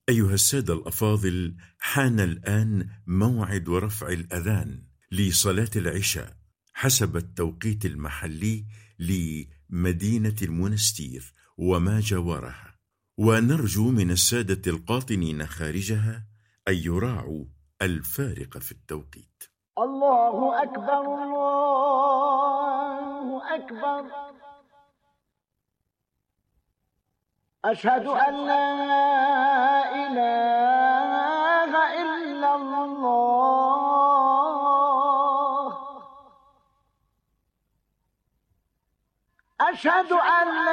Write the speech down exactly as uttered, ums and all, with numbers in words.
أيها السادة الأفاضل، حان الآن موعد رفع الأذان لصلاة العشاء حسب التوقيت المحلي لمدينة المنستير وما جاورها، ونرجو من السادة القاطنين خارجها أن يراعوا الفارق في التوقيت. الله أكبر، الله أكبر، أشهد أن لا إله إلا الله، أشهد أن